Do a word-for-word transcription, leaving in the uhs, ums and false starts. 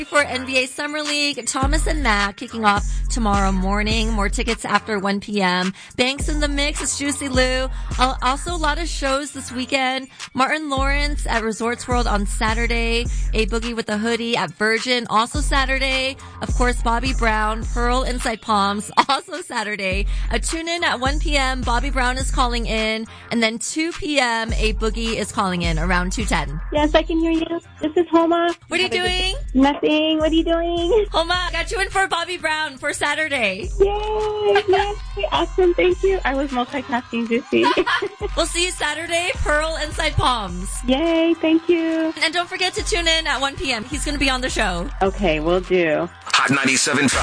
For N B A Summer League, Thomas and Mack kicking off tomorrow morning. More tickets after one p.m. Banks in the mix. It's Juicy Lou. Also, a lot of shows this weekend. Martin Lawrence at Resorts World on Saturday. A Boogie with a Hoodie at Virgin, also Saturday. Of course, Bobby Brown, Pearl Inside Palms, also Saturday. A tune in at one p.m. Bobby Brown is calling in. And then two p.m. A Boogie is calling in around two ten. Yes, I can hear you. This is Homa. What are you doing? Nothing. What are you doing? Homa, I got you in for Bobby Brown for Saturday. Yay! Yay! Awesome, thank you. I was multitasking, Juicy. We'll see you Saturday, Pearl Inside Palms. Yay, thank you. And don't forget to tune in at one p.m. He's going to be on the show. Okay, will do. Hot ninety-seven